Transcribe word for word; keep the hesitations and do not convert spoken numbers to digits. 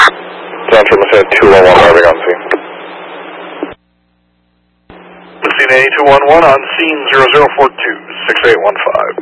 Central Messina two one one, arriving on scene. Messina two one one on scene zero zero four two, six eight one five.